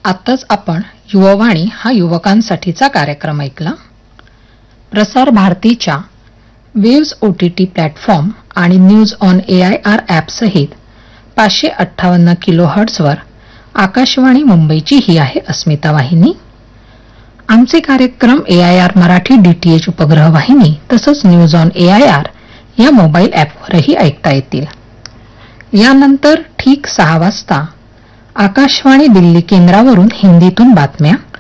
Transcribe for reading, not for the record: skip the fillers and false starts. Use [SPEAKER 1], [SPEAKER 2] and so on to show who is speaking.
[SPEAKER 1] आताच आपण युववाणी हा युवकांसाठीचा कार्यक्रम ऐकला. प्रसार भारतीच्या वेव्स OTT प्लॅटफॉर्म आणि न्यूज ऑन AIR ॲप सहित 558 किलोहर्ट्झवर आकाशवाणी मुंबईची ही आहे अस्मिता वाहिनी. आमचे कार्यक्रम AIR मराठी DTH उपग्रह वाहिनी तसंच न्यूज ऑन AIR या मोबाईल ॲपवरही ऐकता येतील. यानंतर ठीक 6 वाजता आकाशवाणी दिल्ली केंद्रावरून हिंदीतून बातम्या